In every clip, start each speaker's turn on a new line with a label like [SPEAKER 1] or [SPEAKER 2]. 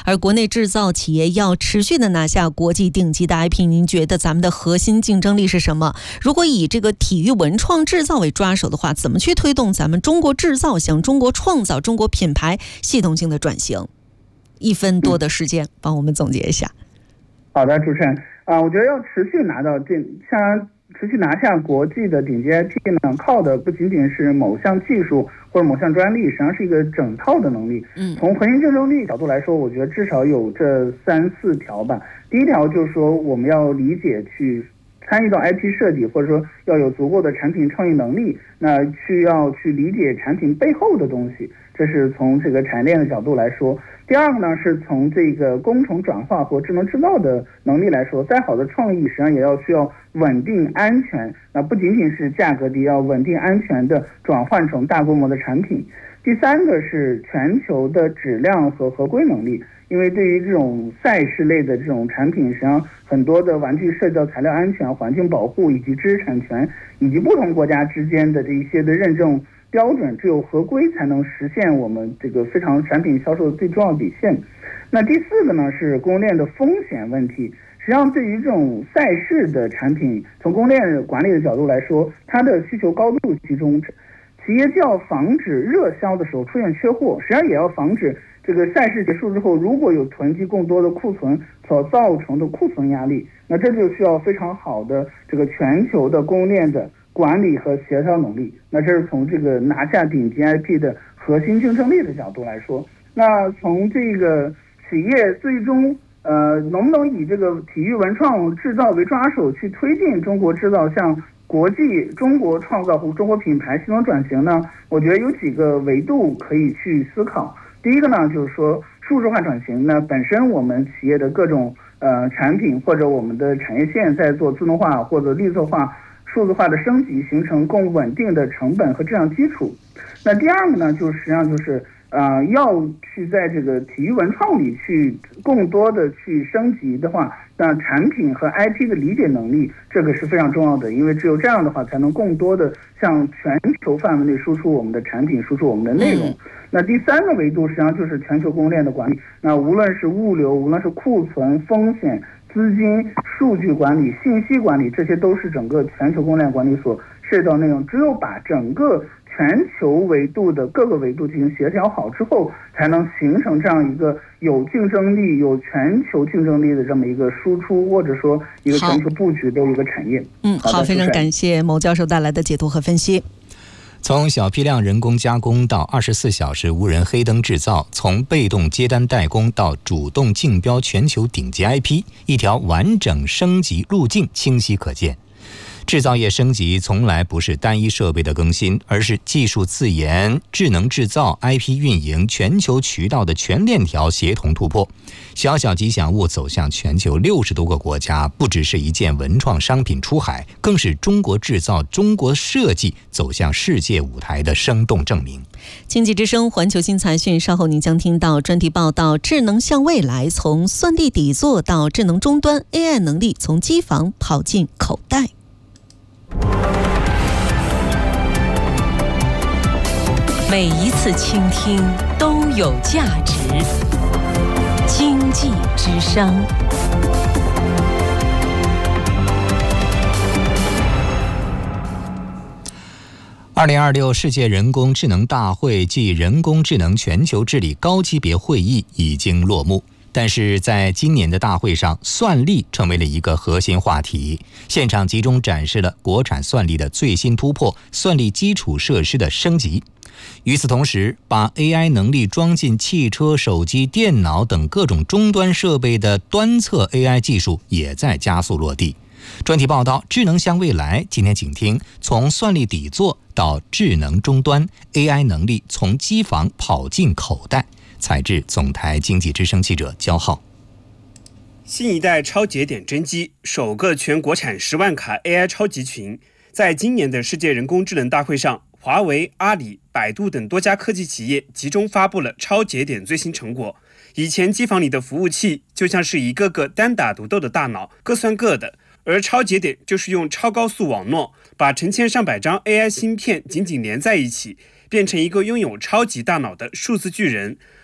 [SPEAKER 1] 而国内制造企业要持续的拿下国际顶级的 IP， 您觉得咱们的核心竞争力是什么？如果以这个体育文创制造为抓手的话，怎么去推动咱们中国制造向中国创造、中国品牌系统性的转型？1分多的时间，帮我们总结一下。
[SPEAKER 2] 好的，主持人我觉得要持续拿到持续拿下国际的顶级 IP 呢，靠的不仅仅是某项技术或者某项专利，实际上是一个整套的能力。从核心竞争力角度来说，我觉得至少有这3、4条吧。第一条就是说，我们要理解去参与到 IP 设计，或者说要有足够的产品创意能力，那要去理解产品背后的东西，这是从这个产业链的角度来说。第二个呢，是从这个工程转化或智能制造的能力来说，再好的创意实际上也需要稳定安全，那不仅仅是价格低，要稳定安全的转换成大规模的产品。第三个是全球的质量和合规能力，因为对于这种赛事类的这种产品，实际上很多的玩具涉及到材料安全、环境保护以及知识产权以及不同国家之间的这一些的认证标准，只有合规才能实现我们这个非常产品销售的最重要底线。那第4个呢是供应链的风险问题。实际上对于这种赛事的产品，从供应链管理的角度来说，它的需求高度集中，企业既要防止热销的时候出现缺货，实际上也要防止这个赛事结束之后如果有囤积更多的库存所造成的库存压力，那这就需要非常好的这个全球的供应链的管理和协调能力。那这是从这个拿下顶级 IP 的核心竞争力的角度来说。那从这个企业最终能不能以这个体育文创制造为抓手去推进中国制造向国际中国创造和中国品牌系统转型呢？我觉得有几个维度可以去思考。第一个呢，就是说数字化转型呢，本身我们企业的各种产品或者我们的产业线在做自动化或者绿色化、数字化的升级，形成更稳定的成本和质量基础。那第二个呢，就实际上就是要去在这个体育文创里去更多的去升级的话，那产品和 IP 的理解能力，这个是非常重要的，因为只有这样的话，才能更多的向全球范围内输出我们的产品，输出我们的内容。那第3个维度实际上就是全球供应链的管理，那无论是物流，无论是库存、风险、资金、数据管理、信息管理，这些都是整个全球供应链管理所涉及到内容。只有把整个全球维度的各个维度进行协调好之后，才能形成这样一个有竞争力、有全球竞争力的这么一个输出，或者说一个全球布局的一个产业。
[SPEAKER 1] 好，非常感谢牟教授带来的解读和分析。
[SPEAKER 3] 从小批量人工加工到24小时无人黑灯制造，从被动接单代工到主动竞标全球顶级 IP， 一条完整升级路径清晰可见。制造业升级从来不是单一设备的更新，而是技术自研、智能制造、IP 运营、全球渠道的全链条协同突破。小小吉祥物走向全球60多个国家，不只是一件文创商品出海，更是中国制造、中国设计走向世界舞台的生动证明。
[SPEAKER 1] 经济之声环球新财讯，稍后您将听到专题报道：智能向未来，从算力底座到智能终端 ，AI 能力从机房跑进口袋。
[SPEAKER 4] 每一次倾听都有价值。经济之声。
[SPEAKER 3] 2026世界人工智能大会暨人工智能全球治理高级别会议已经落幕。但是在今年的大会上，算力成为了一个核心话题，现场集中展示了国产算力的最新突破，算力基础设施的升级。与此同时，把 AI 能力装进汽车、手机、电脑等各种终端设备的端侧 AI 技术也在加速落地。专题报道：智能向未来。今天请听从算力底座到智能终端 ，AI 能力从机房跑进口袋。采制总台经济之声记者焦浩。
[SPEAKER 5] 新一代超节点真机，首个全国产10万卡 AI 超级群，在今年的世界人工智能大会上，华为、阿里、百度等多家科技企业集中发布了超节点最新成果。以前机房里的服务器就像是一个个单打独斗的大脑，各算各的，而超节点就是用超高速网络把成千上百张 AI 芯片紧紧连在一起，变成一个拥有超级大脑的数字巨人。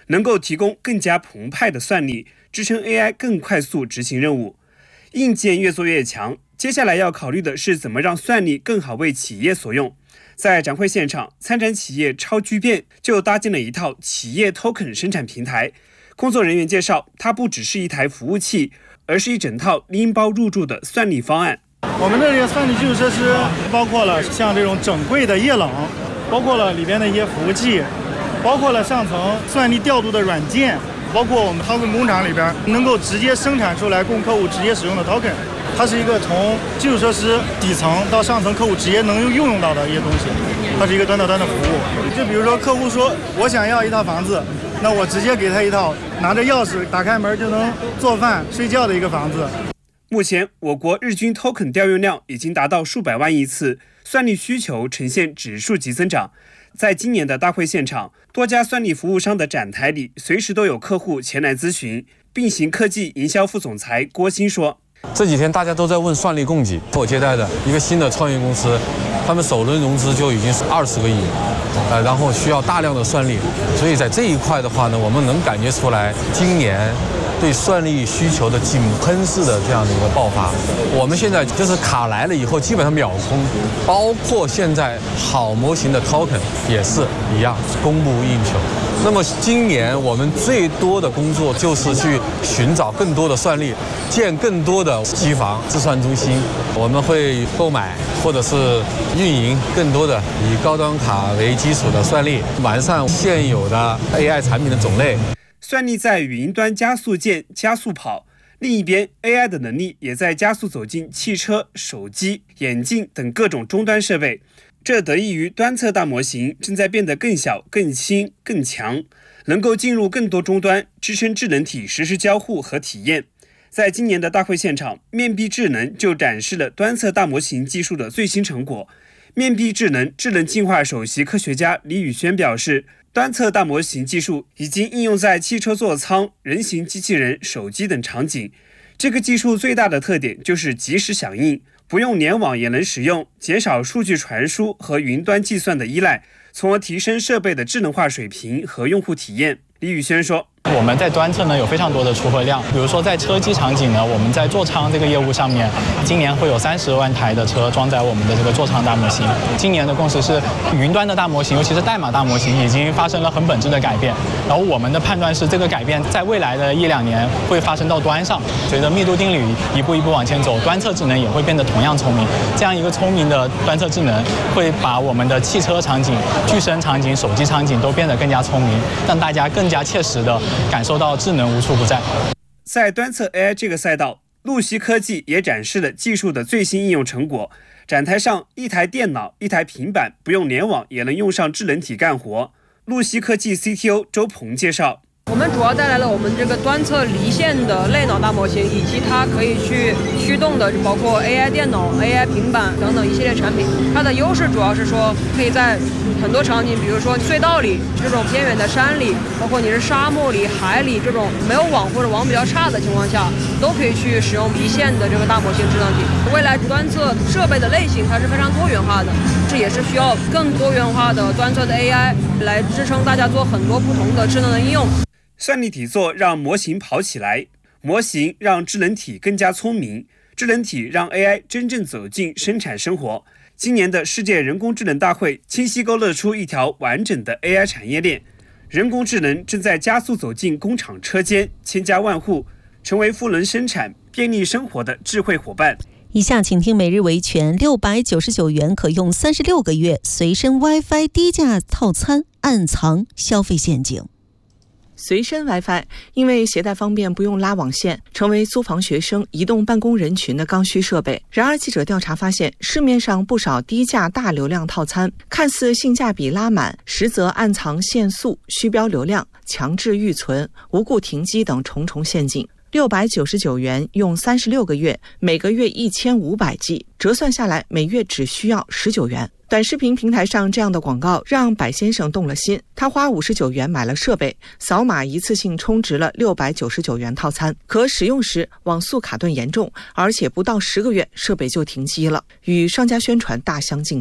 [SPEAKER 5] 能够提供更加澎湃的算力，支撑 AI 更快速执行任务。硬件越做越强，接下来要考虑的是怎么让算力更好为企业所用。在展会现场，参展企业超聚变就搭建了一套企业 token 生产平台。工作人员介绍，它不只是一台服务器，而是一整套拎包入住的算力方案。
[SPEAKER 6] 我们这里的算力基础设施包括了像这种整柜的液冷，包括了里边的一些服务器，包括了上层算力调度的软件，包括我们 token 工厂里边能够直接生产出来供客户直接使用的 token。它是一个从基础设施底层到上层客户直接能用到的一些东西，它是一个端到端的服务。就比如说客户说我想要一套房子，那我直接给他一套拿着钥匙打开门就能做饭睡觉的一个房子。
[SPEAKER 5] 目前我国日均 token 调用量已经达到数百万亿次，算力需求呈现指数级增长。在今年的大会现场，多家算力服务商的展台里随时都有客户前来咨询。并行科技营销副总裁郭鑫说，
[SPEAKER 7] 这几天大家都在问算力供给，我接待的一个新的创业公司，他们首轮融资就已经是20个亿，然后需要大量的算力，所以在这一块的话呢，我们能感觉出来，今年对算力需求的井喷式的这样的一个爆发。我们现在就是卡来了以后，基本上秒空，包括现在好模型的 token 也是一样，供不应求。那么今年我们最多的工作就是去寻找更多的算力，建更多的机房、计算中心。我们会购买或者是运营更多的以高端卡为基础的算力，完善现有的 AI 产品的种类。
[SPEAKER 5] 算力在云端加速建、加速跑，另一边 AI 的能力也在加速走进汽车、手机、眼镜等各种终端设备。这得益于端侧大模型正在变得更小、更轻、更强，能够进入更多终端，支撑智能体实时交互和体验。在今年的大会现场，面壁智能就展示了端侧大模型技术的最新成果。面壁智能智能进化首席科学家李宇轩表示，端侧大模型技术已经应用在汽车座舱、人形机器人、手机等场景。这个技术最大的特点就是及时响应，不用联网也能使用，减少数据传输和云端计算的依赖，从而提升设备的智能化水平和用户体验。李宇轩说，
[SPEAKER 8] 我们在端侧呢有非常多的出货量，比如说在车机场景呢，我们在座舱这个业务上面，今年会有30万台的车装载我们的这个座舱大模型。今年的共识是，云端的大模型，尤其是代码大模型，已经发生了很本质的改变。然后我们的判断是，这个改变在未来的1-2年会发生到端上。随着密度定理一步一步往前走，端侧智能也会变得同样聪明。这样一个聪明的端侧智能，会把我们的汽车场景、具身场景、手机场景都变得更加聪明，让大家更加切实的感受到智能无处不在。
[SPEAKER 5] 在端侧 AI 这个赛道，路西科技也展示了技术的最新应用成果。展台上，一台电脑、一台平板不用联网也能用上智能体干活。路西科技 CTO 周鹏介绍，
[SPEAKER 9] 我们主要带来了我们这个端侧离线的类脑大模型，以及它可以去驱动的包括 AI 电脑、AI 平板等等一系列产品。它的优势主要是说，可以在很多场景，比如说隧道里这种偏远的山里，包括你是沙漠里、海里这种没有网或者网比较差的情况下，都可以去使用离线的这个大模型智能体。未来端侧设备的类型它是非常多元化的，这也是需要更多元化的端侧的 AI 来支撑大家做很多不同的智能的应用。
[SPEAKER 5] 算力体做让模型跑起来，模型让智能体更加聪明，智能体让 AI 真正走进生产生活。今年的世界人工智能大会清晰勾勒出一条完整的 AI 产业链，人工智能正在加速走进工厂车间，千家万户，成为赋能生产、便利生活的智慧伙伴。
[SPEAKER 1] 以下请听每日维权，699元可用36个月，随身 WiFi 低价套餐暗藏消费陷阱。
[SPEAKER 10] 随身 WiFi 因为携带方便，不用拉网线，成为租房学生、移动办公人群的刚需设备。然而记者调查发现，市面上不少低价大流量套餐看似性价比拉满，实则暗藏限速、虚标流量、强制预存、无故停机等重重陷阱。699元用36个月，每个月1500G， 折算下来每月只需要19元。短视频平台上这样的广告让百先生动了心，他花59元买了设备，扫码一次性充值了699元套餐，可使用时网速卡顿严重，而且不到10个月设备就停机了，与商家宣传大相径庭。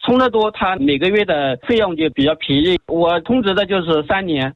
[SPEAKER 11] 充得多，它每个月的费用就比较便宜。我充值的就是3年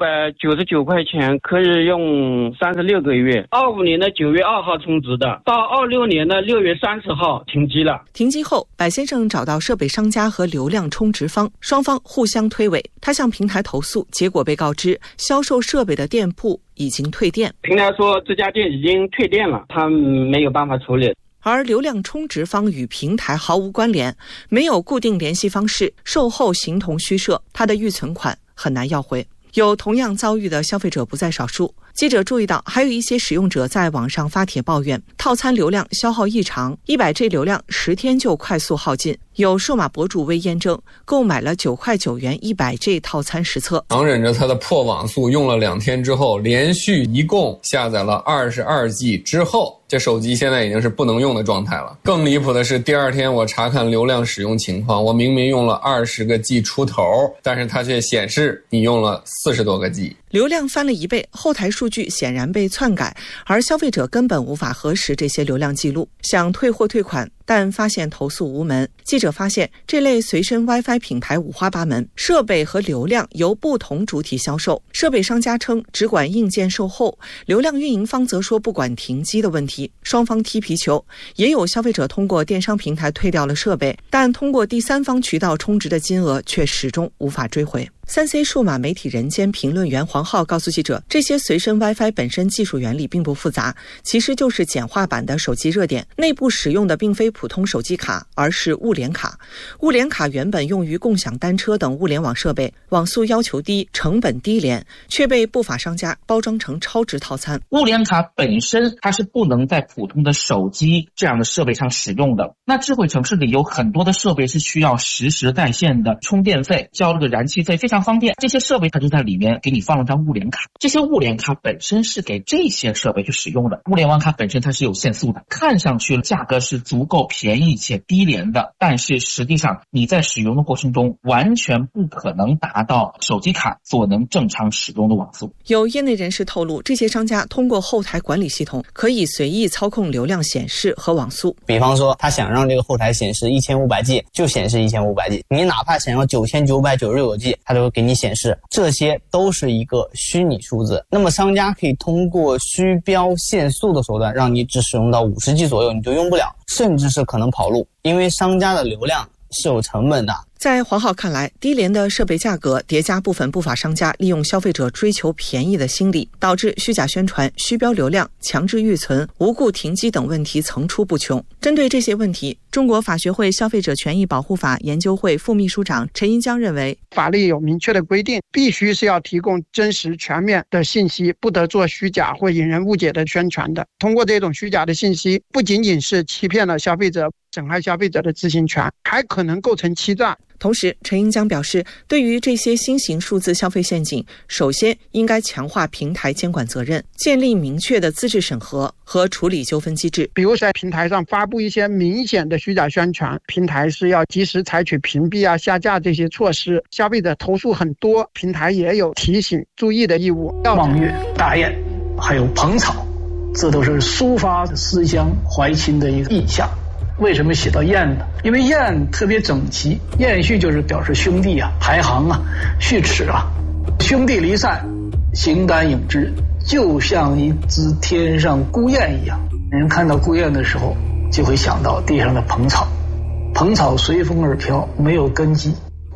[SPEAKER 11] ，699块钱可以用36个月。25年的9月2号充值的，到26年的6月30号停机了。
[SPEAKER 10] 停机后，柏先生找到设备商家和流量充值方，双方互相推诿。他向平台投诉，结果被告知销售设备的店铺已经退店。
[SPEAKER 11] 平台说这家店已经退店了，他没有办法处理。
[SPEAKER 10] 而流量充值方与平台毫无关联，没有固定联系方式，售后形同虚设，他的预存款很难要回。有同样遭遇的消费者不在少数。记者注意到，还有一些使用者在网上发帖抱怨，套餐流量消耗异常，100G 流量10天就快速耗尽。有数码博主为验证，购买了9.9块元100G 套餐实测，
[SPEAKER 12] 强忍着他的破网速，用了2天之后，连续一共下载了22G 之后，这手机现在已经是不能用的状态了。更离谱的是，第二天我查看流量使用情况，我明明用了20个G 出头，但是它却显示你用了40多个G。
[SPEAKER 10] 流量翻了1倍，后台数据显然被篡改，而消费者根本无法核实这些流量记录，想退货退款，但发现投诉无门。记者发现，这类随身 WiFi 品牌五花八门，设备和流量由不同主体销售。设备商家称只管硬件售后，流量运营方则说不管停机的问题，双方踢皮球。也有消费者通过电商平台退掉了设备，但通过第三方渠道充值的金额却始终无法追回。3C 数码媒体人兼评论员黄浩告诉记者，这些随身 WiFi 本身技术原理并不复杂，其实就是简化版的手机热点，内部使用的并非普通手机卡，而是物联卡。物联卡原本用于共享单车等物联网设备，网速要求低，成本低廉，却被不法商家包装成超值套餐。
[SPEAKER 13] 物联卡本身它是不能在普通的手机这样的设备上使用的，那智慧城市里有很多的设备是需要实时在线的，充电费交了个燃气费非常方便，这些设备它就在里面给你放了张物联卡，这些物联卡本身是给这些设备去使用的。物联网卡本身它是有限速的，看上去价格是足够便宜且低廉的，但是实际上你在使用的过程中完全不可能达到手机卡所能正常使用的网速。
[SPEAKER 10] 有业内人士透露，这些商家通过后台管理系统可以随意操控流量显示和网速，
[SPEAKER 14] 比方说他想让这个后台显示1500G 就显示1500G， 你哪怕想要9996G 它都会给你显示，这些都是一个虚拟数字。那么商家可以通过虚标限速的手段，让你只使用到50G 左右你就用不了，甚至是可能跑路，因为商家的流量是有成本的。
[SPEAKER 10] 在黄浩看来，低廉的设备价格叠加部分不法商家利用消费者追求便宜的心理，导致虚假宣传、虚标流量、强制预存、无故停机等问题层出不穷。针对这些问题，中国法学会消费者权益保护法研究会副秘书长陈银江认为，
[SPEAKER 15] 法律有明确的规定，必须是要提供真实全面的信息，不得做虚假或引人误解的宣传的。通过这种虚假的信息，不仅仅是欺骗了消费者，损害消费者的知情权，还可能构成欺诈。
[SPEAKER 10] 同时，陈银江表示，对于这些新型数字消费陷阱，首先应该强化平台监管责任，建立明确的资质审核和处理纠纷机制。
[SPEAKER 15] 比如在平台上发布一些明显的虚假宣传，平台是要及时采取屏蔽下架这些措施。消费者投诉很多，平台也有提醒注意的义务。
[SPEAKER 16] 望月、大雁还有蓬草，这都是抒发思乡怀亲的一个意象。为什么写到雁呢？因为雁特别整齐，雁序就是表示兄弟啊、排行啊、序齿啊。兄弟离散，形单影只，就像一只天上孤雁一样。人看到孤雁的时候，就会想到地上的蓬草，蓬草随风而飘，没有根基。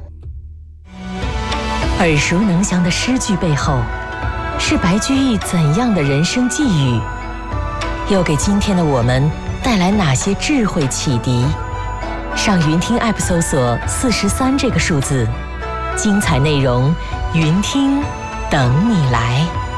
[SPEAKER 4] 耳熟能详的诗句背后，是白居易怎样的人生际遇？又给今天的我们带来哪些智慧启迪？上云听 App 搜索43这个数字，精彩内容，云听等你来。